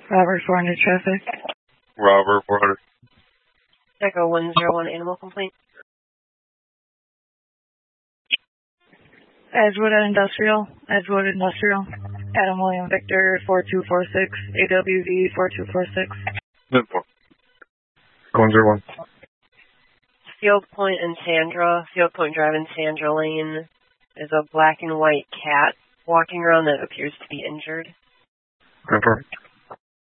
Robert 400 traffic. Robert 400. Echo 101 animal complaint. Edgewood Industrial. Adam William Victor 4246, AWV 4246. 101. Field Point and Sandra, Field Point Drive and Sandra Lane. There's a black and white cat walking around that appears to be injured. 104.